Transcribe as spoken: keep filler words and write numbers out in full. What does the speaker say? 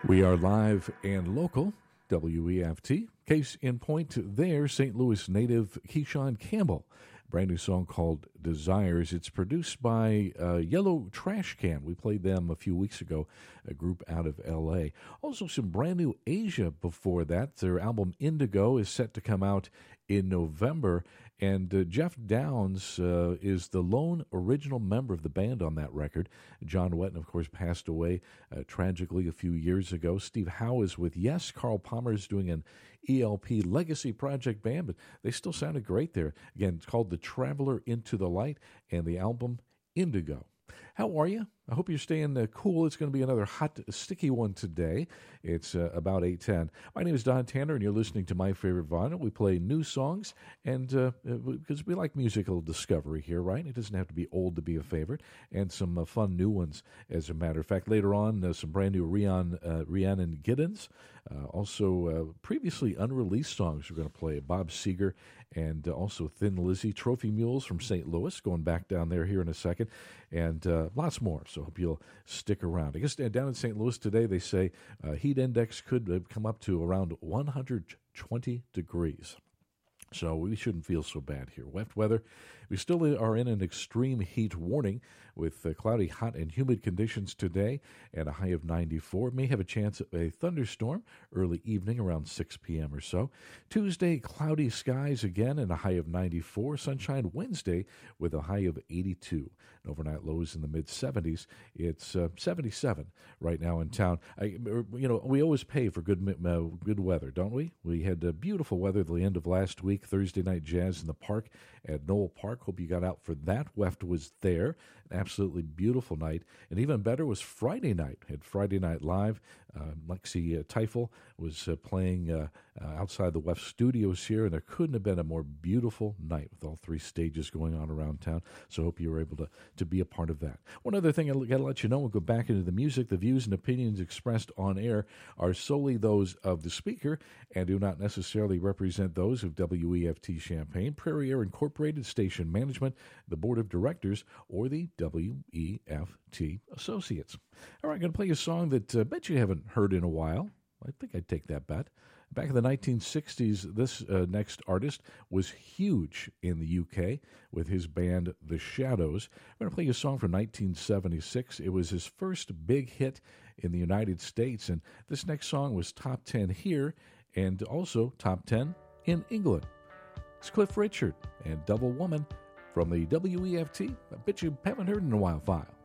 We are live and local, W E F T. Case in point there, Saint Louis native Keyshawn Campbell. Brand new song called Desires. It's produced by uh, Yellow Trash Can. We played them a few weeks ago, a group out of L A. Also, some brand new Asia before that. Their album Indigo is set to come out in November. And uh, Jeff Downs uh, is the lone original member of the band on that record. John Wetton, of course, passed away uh, tragically a few years ago. Steve Howe is with Yes. Carl Palmer is doing an E L P Legacy Project band, but they still sounded great there. Again, it's called The Traveler Into the Light, and the album Indigo. How are you? I hope you're staying uh, cool. It's going to be another hot, sticky one today. It's uh, about eight ten. My name is Don Tanner, and you're listening to My Favorite Vinyl. We play new songs, and uh, because we like musical discovery here, right? It doesn't have to be old to be a favorite, and some uh, fun new ones, as a matter of fact. Later on, uh, some brand new Rhiannon, uh, Rhiannon Giddens. Uh, also, uh, previously unreleased songs we're going to play. Bob Seger and uh, also Thin Lizzy, Trophy Mules from Saint Louis, going back down there here in a second, and uh, lots more. So I hope you'll stick around. I guess down in Saint Louis today, they say uh, heat index could uh, come up to around one hundred twenty degrees. So we shouldn't feel so bad here. Wet weather. We still are in an extreme heat warning with uh, cloudy, hot, and humid conditions today and a high of ninety-four. May have a chance of a thunderstorm early evening around six p.m. or so. Tuesday, cloudy skies again and a high of ninety-four. Sunshine Wednesday with a high of eighty-two. And overnight lows in the mid-seventies. It's uh, seventy-seven right now in town. I, you know, we always pay for good uh, good weather, don't we? We had uh, beautiful weather at the end of last week. Thursday night jazz in the park at Knoll Park. Hope you got out for that. Weft was there. An absolutely beautiful night. And even better was Friday night. Had Friday Night Live. Uh, Lexi uh, Teifel was uh, playing uh, uh, outside the Weft studios here, and there couldn't have been a more beautiful night with all three stages going on around town. So hope you were able to, to be a part of that. One other thing I got to let you know, we'll go back into the music. The views and opinions expressed on air are solely those of the speaker and do not necessarily represent those of W E F T Champaign, Prairie Air Incorporated, station management, the board of directors, or the W E F T Associates. All right, I'm going to play a song that I uh, bet you haven't heard in a while. I think I'd take that bet. Back in the nineteen sixties, this uh, next artist was huge in the U K with his band The Shadows. I'm going to play a song from nineteen seventy-six. It was his first big hit in the United States, and this next song was top ten here and also top ten in England. It's Cliff Richard and Double Woman from the W E F T. I bet you haven't heard in a while file.